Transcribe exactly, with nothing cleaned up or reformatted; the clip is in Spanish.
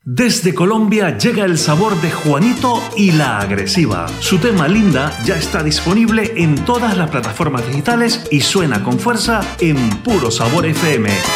Desde Colombia llega el sabor de Juanito y la Agresiva. Su tema Linda ya está disponible en todas las plataformas digitales y suena con fuerza en Puro Sabor F M.